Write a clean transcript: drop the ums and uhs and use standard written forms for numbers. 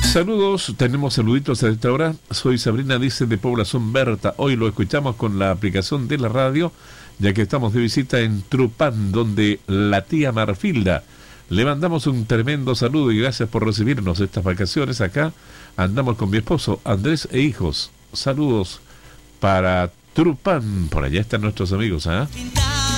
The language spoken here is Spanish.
Saludos, tenemos saluditos a esta hora. Soy Sabrina, dice de Población Berta. Hoy lo escuchamos con la aplicación de la radio, ya que estamos de visita en Trupán, donde la tía Marfilda. Le mandamos un tremendo saludo y gracias por recibirnos estas vacaciones acá. Andamos con mi esposo Andrés e hijos. Saludos para Trupán. Por allá están nuestros amigos, ¿ah?